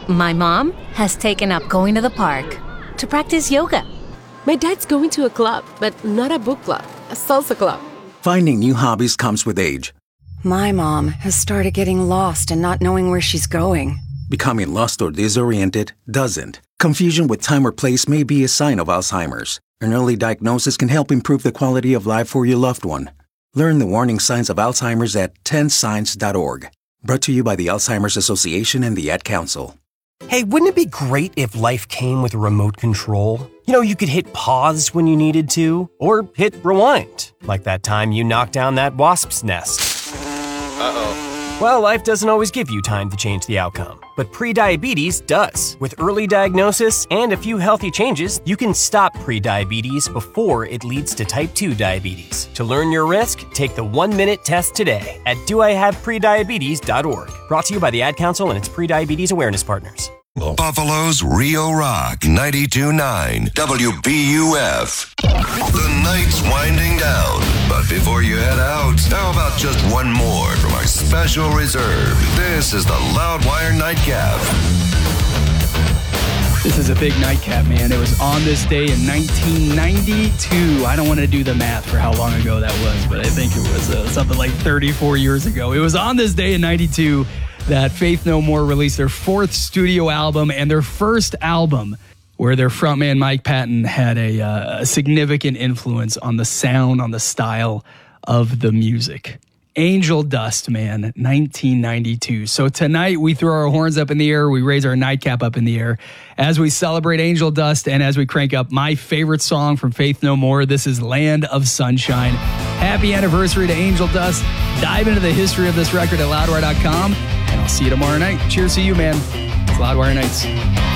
My mom has taken up going to the park to practice yoga. My dad's going to a club, but not a book club, a salsa club. Finding new hobbies comes with age. My mom has started getting lost and not knowing where she's going. Becoming lost or disoriented doesn't. Confusion with time or place may be a sign of Alzheimer's. An early diagnosis can help improve the quality of life for your loved one. Learn the warning signs of Alzheimer's at 10signs.org. Brought to you by the Alzheimer's Association and the Ad Council. Hey, wouldn't it be great if life came with a remote control? You know, you could hit pause when you needed to, or hit rewind, like that time you knocked down that wasp's nest. Uh-oh. Well, life doesn't always give you time to change the outcome, but prediabetes does. With early diagnosis and a few healthy changes, you can stop prediabetes before it leads to type 2 diabetes. To learn your risk, take the 1-minute test today at doihaveprediabetes.org. Brought to you by the Ad Council and its prediabetes awareness partners. Buffalo's Rio Rock 92.9 WBUF. The night's winding down, but before you head out, how about just one more from our special reserve? This is the Loudwire Nightcap. This is a big nightcap, man. It was on this day in 1992. I don't want to do the math for how long ago that was, but I think it was something like 34 years ago. It was on this day in 92 that Faith No More released their 4th studio album and their first album where their frontman Mike Patton had a significant influence on the sound, on the style of the music. Angel Dust, man, 1992. So tonight we throw our horns up in the air, we raise our nightcap up in the air as we celebrate Angel Dust and as we crank up my favorite song from Faith No More. This is Land of Sunshine. Happy anniversary to Angel Dust. Dive into the history of this record at loudwire.com, and I'll see you tomorrow night. Cheers to you, man. It's Loudwire Nights.